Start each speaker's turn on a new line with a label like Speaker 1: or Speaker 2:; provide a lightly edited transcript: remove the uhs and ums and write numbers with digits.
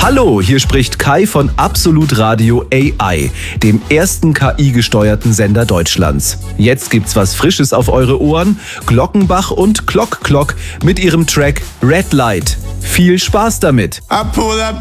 Speaker 1: Hallo, hier spricht Kai von Absolut Radio AI, dem ersten KI-gesteuerten Sender Deutschlands. Jetzt gibt's was Frisches auf eure Ohren. Glockenbach und Clock Clock mit ihrem Track Red Light. Viel Spaß damit!